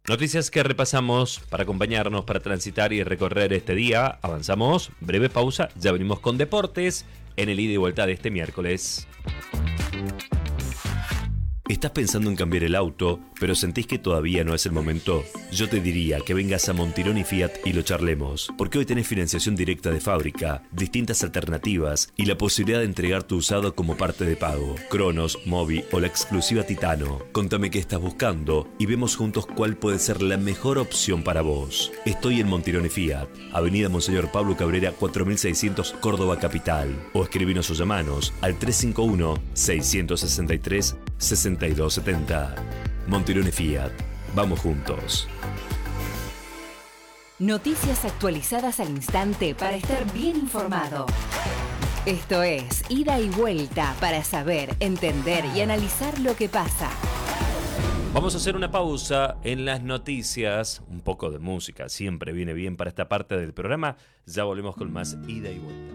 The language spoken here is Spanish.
Noticias que repasamos para acompañarnos, para transitar y recorrer este día. Avanzamos, breve pausa, ya venimos con deportes en el ida y vuelta de este miércoles. ¿Estás pensando en cambiar el auto, pero sentís que todavía no es el momento? Yo te diría que vengas a Montironi Fiat y lo charlemos, porque hoy tenés financiación directa de fábrica, distintas alternativas y la posibilidad de entregar tu usado como parte de pago. Cronos, Mobi o la exclusiva Titano. Contame qué estás buscando y vemos juntos cuál puede ser la mejor opción para vos. Estoy en Montironi Fiat, Avenida Monseñor Pablo Cabrera 4600 Córdoba Capital. O escribinos o llamanos al 351-663-6270. Montironi Fiat. Vamos juntos. Noticias actualizadas al instante para estar bien informado. Esto es Ida y Vuelta para saber, entender y analizar lo que pasa. Vamos a hacer una pausa en las noticias. Un poco de música siempre viene bien para esta parte del programa. Ya volvemos con más Ida y Vuelta.